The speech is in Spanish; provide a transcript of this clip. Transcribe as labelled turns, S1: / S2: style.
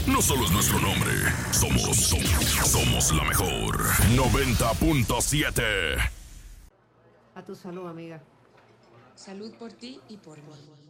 S1: no solo es nuestro nombre, somos la mejor. 90.7.
S2: A tu salud, amiga.
S3: Salud por ti y por mí.